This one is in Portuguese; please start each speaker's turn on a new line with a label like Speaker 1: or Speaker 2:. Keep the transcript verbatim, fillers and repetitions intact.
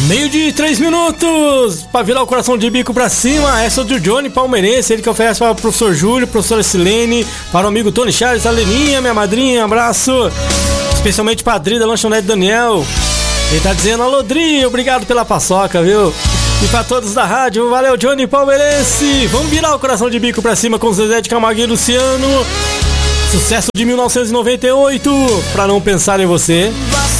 Speaker 1: Meio de três minutos pra virar o coração de bico pra cima. Essa é do Johnny Palmeirense, ele que oferece para o professor Júlio, professora Silene, para o amigo Tony Charles, a Leninha, minha madrinha, abraço. Especialmente pra Adri da Lanchonete Daniel. Ele tá dizendo, alô Dri, obrigado pela paçoca, viu? E pra todos da rádio, valeu Johnny Palmeirense. Vamos virar o coração de bico pra cima com Zezé de Camargo e Luciano. Sucesso de mil novecentos e noventa e oito, pra não pensar em você.